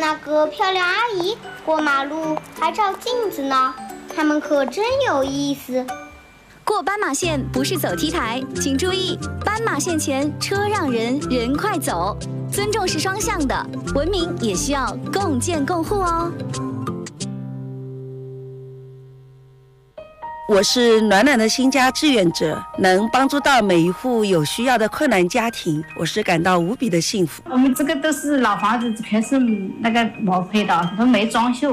那个漂亮阿姨过马路还照镜子呢，他们可真有意思。 过斑马线不是走 T 台，请注意，斑马线前车让人，人快走。尊重是双向的，文明也需要共建共护哦。 我是暖暖的新家志愿者，能帮助到每一户有需要的困难家庭，我是感到无比的幸福。 我们这个都是老房子，全是那个毛坯的，都没装修。